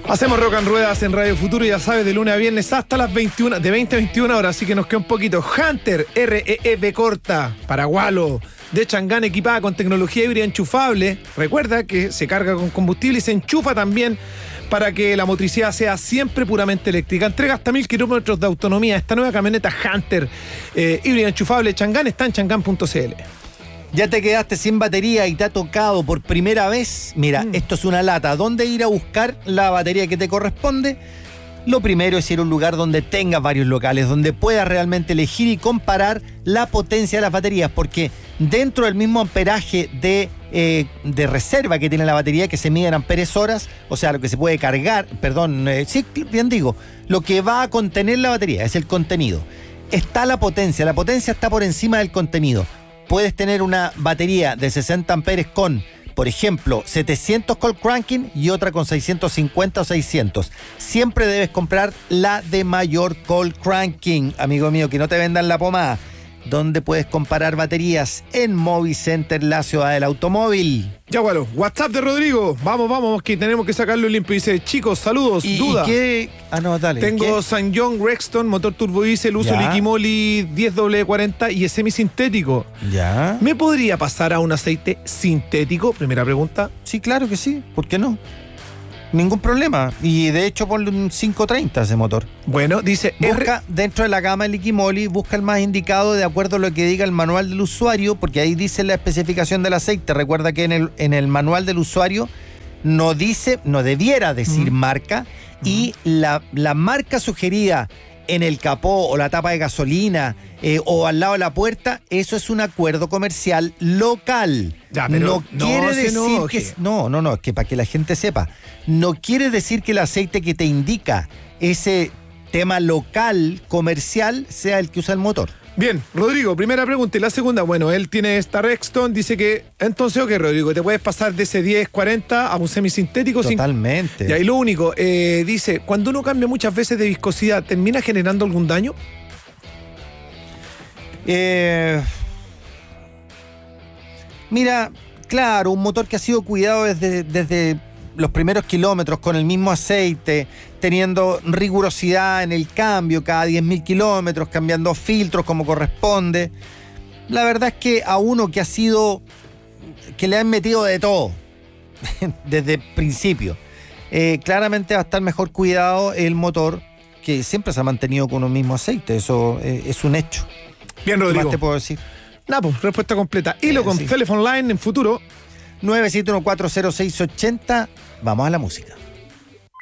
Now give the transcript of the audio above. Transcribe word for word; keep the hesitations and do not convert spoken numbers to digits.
Hacemos Rock and Ruedas en Radio Futuro, ya sabes, de lunes a viernes hasta las veintiuna, de veinte a veintiuna horas, así que nos queda un poquito. Hunter R E E B corta, Paragualo, de Changán, equipada con tecnología híbrida enchufable. Recuerda que se carga con combustible y se enchufa también para que la motricidad sea siempre puramente eléctrica. Entrega hasta mil kilómetros de autonomía. Esta nueva camioneta Hunter eh, híbrida enchufable Changán está en changán punto c l. ¿Ya te quedaste sin batería y te ha tocado por primera vez? Mira, mm. esto es una lata. ¿Dónde ir a buscar la batería que te corresponde? Lo primero es ir a un lugar donde tengas varios locales, donde puedas realmente elegir y comparar la potencia de las baterías, porque dentro del mismo amperaje de, eh, de reserva que tiene la batería, que se mide en amperes horas, o sea, lo que se puede cargar, perdón, eh, sí, bien digo, lo que va a contener la batería es el contenido. Está la potencia, la potencia está por encima del contenido. Puedes tener una batería de sesenta amperes con, por ejemplo, setecientos cold cranking y otra con seiscientos cincuenta o seiscientos. Siempre debes comprar la de mayor cold cranking, amigo mío, que no te vendan la pomada. Donde puedes comparar baterías en Movicenter, la ciudad del automóvil. Ya, bueno, WhatsApp de Rodrigo. Vamos, vamos, que tenemos que sacarlo limpio. Dice, chicos, saludos, ¿Y, duda. ¿y qué? Ah, no, dale. Tengo ¿qué? San John Rexton, motor turbo diésel, uso Liquimoli diez W cuarenta y es semisintético. Ya. ¿Me podría pasar a un aceite sintético? Primera pregunta. Sí, claro que sí. ¿Por qué no? Ningún problema. Y de hecho ponle un quinientos treinta ese motor. Bueno, dice... Busca R... dentro de la gama de Liquimoli, busca el más indicado de acuerdo a lo que diga el manual del usuario, porque ahí dice la especificación del aceite. Recuerda que en el, en el manual del usuario no dice, no debiera decir mm. marca, mm. y la, la marca sugerida en el capó o la tapa de gasolina eh, o al lado de la puerta, eso es un acuerdo comercial local. Ya, pero no quiere no decir que... No, no, no, es que para que la gente sepa, no quiere decir que el aceite que te indica ese tema local, comercial, sea el que usa el motor. Bien, Rodrigo, primera pregunta. Y la segunda, bueno, él tiene esta Rexton, dice que, entonces, ok, Rodrigo, te puedes pasar de ese diez cuarenta a un semisintético. Totalmente. Sin... Y ahí lo único, eh, dice, cuando uno cambia muchas veces de viscosidad, ¿termina generando algún daño? Eh... Mira, claro, un motor que ha sido cuidado desde... desde los primeros kilómetros con el mismo aceite, teniendo rigurosidad en el cambio cada diez mil kilómetros, cambiando filtros como corresponde. La verdad es que a uno que ha sido, que le han metido de todo desde el principio, eh, claramente va a estar mejor cuidado el motor, que siempre se ha mantenido con un mismo aceite. Eso eh, es un hecho. Bien, Rodrigo. ¿Qué más te puedo decir? Nada, pues, respuesta completa. Hilo eh, con sí. Telephone Line en futuro. nueve siete uno cuatro cero seis ocho cero. Vamos a la música.